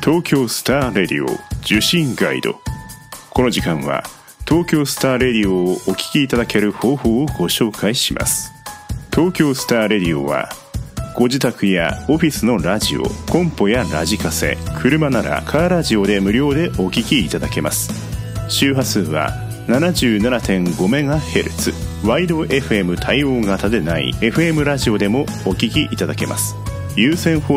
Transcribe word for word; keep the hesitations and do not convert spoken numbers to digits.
東京スターレディオ受信ガイド。この時間は東京スターレディオをお聞きいただける方法をご紹介します。東京スターレディオはご自宅やオフィスのラジオ、コンポやラジカセ、車ならカーラジオで無料でお聞きいただけます。周波数は ななじゅうななてんごメガヘルツ、ワイド エフエム 対応型でない エフエム ラジオでもお聞きいただけます。有線放